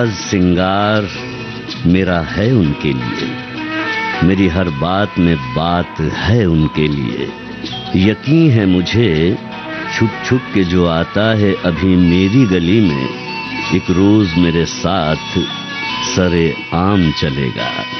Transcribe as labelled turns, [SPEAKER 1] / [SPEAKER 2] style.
[SPEAKER 1] सिंगार मेरा है उनके लिए, मेरी हर बात में बात है उनके लिए। यकीन है मुझे छुप छुप के जो आता है अभी मेरी गली में, एक रोज मेरे साथ सरे आम चलेगा।